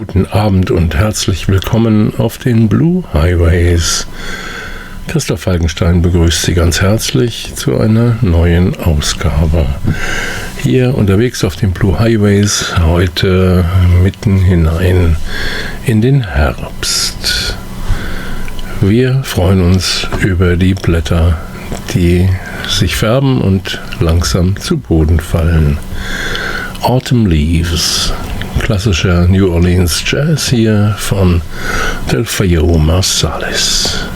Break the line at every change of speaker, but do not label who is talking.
Guten Abend und herzlich willkommen auf den Blue Highways. Christoph Falkenstein begrüßt Sie ganz herzlich zu einer neuen Ausgabe. Hier unterwegs auf den Blue Highways, heute mitten hinein in den Herbst. Wir freuen uns über die Blätter, die sich färben und langsam zu Boden fallen. Autumn Leaves, klassischer New Orleans Jazz hier von Delfeayo Marsalis.